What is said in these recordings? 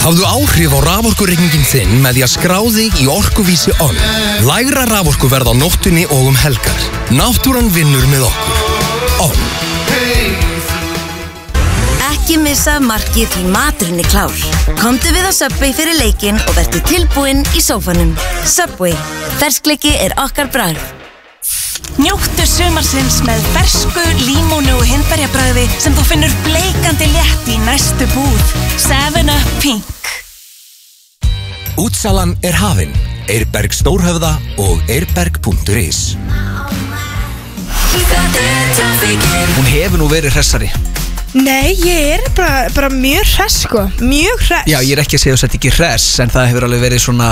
Hafðu áhrif á raforkureikningin þinn með því að skrá þig í Orkuvísi On. Lægra raforkuverð á nóttunni og helgar. Náttúran vinnur með okkur. On. Ekki missa markið því maturinn klár. Komdu við á Subway fyrir leikinn og vertu tilbúinn í sófanum. Subway. Ferskleiki okkar bragð. Njóttu sumarsins með fersku, límónu og hindberjabragði sem þú finnur bleikandi létt í næstu búð. 7up Pink. Útsalan hafin. Eirberg Stórhöfða og eirberg.is. Hún hefur nú verið hressari. Nei, ég bara mjög hress sko. Mjög hress. Já, ég ekki að segja að þetta ekki hress, en það hefur alveg verið svona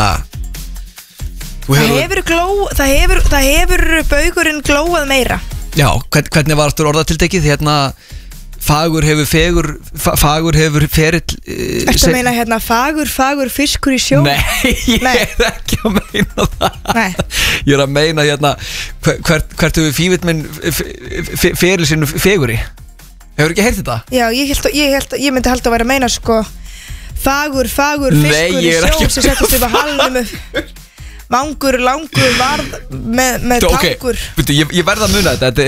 Það hefur baugurinn glóað meira. Já, hvernig var aftur orðatiltekið? Fagur hefur ferill Ertu að meina fagur fiskur í sjó? Nei, ég er ekki að meina það. Nei. Ég er að meina hvert hefur fívill minn ferill sinn feguri. Hefur ekki heyrt þetta? Já, ég myndi halda að vera að meina sko fagur fiskur í sjó sem settast upp á halnum Mangur, langur, varð með tangur. Okay. Ég verð að muna þetta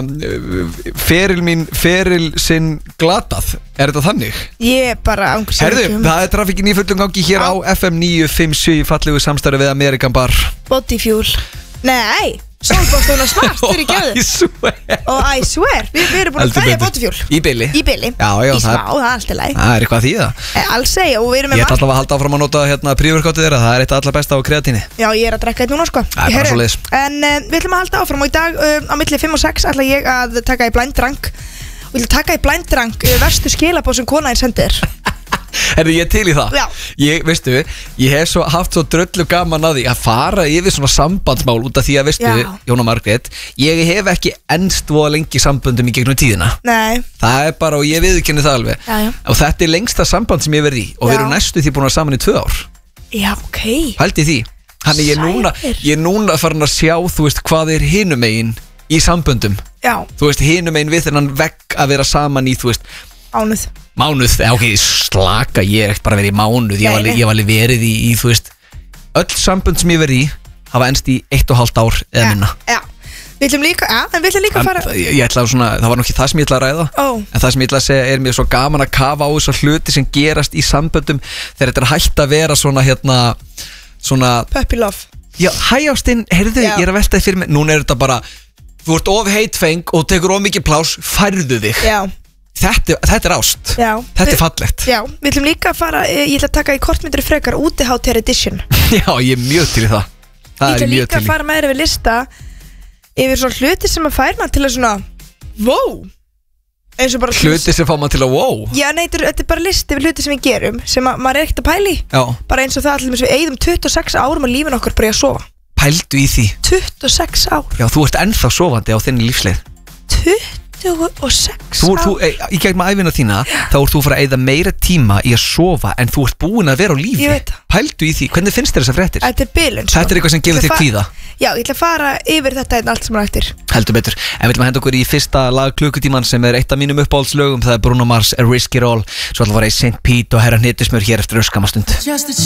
er feril sinn glatað. Er þetta þannig? Ég bara ángur sér ekki. Herðu, það er trafikkin í fullum gangi hér á FM 957 í fallegu samstarfi við American Bar. Body Fuel. Nei, Sólbóðstóna Smart fyrir gæður. Og I swear, við erum búin að fæja Body Fuel. Í byli. Já, í smá, það er alltaf leið. Það er eitthvað því það. Alls segja, og við erum með Ég ætla alltaf að halda áfram að nota prífurkátið þeirra. Það er eitt allar besta á kreatíni. Já, ég er að drekka eitt núna sko. Það er bara svo leiðis. En við ætlum að halda áfram og í dag á milli 5 og 6 ætla ég að taka í blind drunk. Og ég ætla að taka í blind drunk verstu skilabóð sem konaðinn sendir. Herðu, ég til í það. Já. Ég hef haft svo dröllu gaman að því að fara yfir svona sambandsmál út af því að Jóna Margrét, ég hef ekki ennst voða lengi samböndum í gegnum tíðina. Nei. Það er bara, og ég viðurkenni það alveg. Já. Og þetta er lengsta samband sem ég verið í og við erum næstu því búin að vera saman í 2 ár. Já, ok. Hældi því. Þannig ég er núna farin að sjá, hvað er hinum megin í samböndum. Já. Hinum megin við þennan vegg að vera saman í, Mánuð, ok, slaka, ég er ekkert bara verið í mánuð. Ég hef alveg verið í öll sambönd sem ég verið í hafa ennst í 1,5 ár eða minna. Já, við ætlum líka að fara Ég ætla það var nokkið það sem ég ætla að ræða. En það sem ég ætla að segja mér svo gaman að kafa á þessar hluti sem gerast í samböndum þegar þetta hægt að vera svona puppy love. Já, hæ ástin, heyrðu, ég er að velta þig fyrir mig. Núna er þetta bara, þú ert of heitfeng og tekur of mikið plás, færðu þig. Já. Þetta er ást. Já. Þetta er fallegt. Já, við ætlum líka að fara, ég ætla að taka í kortmyndir frekar útihátíðar edition. Já, ég er mjög til í það. Ég ætla líka að fara með þér við lista yfir svona hluti sem að fær mann til að svona wow. Hluti sem fá mann til að wow? Já, nei, þetta er bara listi yfir hluti sem við gerum sem maður er ekkert að pæli. Já. Bara eins og það allir við eyðum 26 árum á lífin okkar bara í að sofa. Pældu í því. 26 ár. Já, þú ert ennþá sofandi á þinni lífsleið. 26 Í gegnum ævina þína þá ert þú að fara að eyða meira tíma í að sofa en þú ert búin að vera á lífi. Ég veit það. Pældu í því, hvernig finnst þér þessar fréttir? Þetta er bilun sko. Þetta er eitthvað sem gefur þig kvíða. Já, ég ætla að fara yfir þetta allt sem er eftir. Heldur betur. En við ætlum að henda okkur í fyrsta lag klukkutíman sem er eitt af mínum uppáhaldslögum. Það er Bruno Mars, A Risk It All. Svo ætlum að fara í St. Pete og Herra Hnetusmjör hér eftir örskamma stund.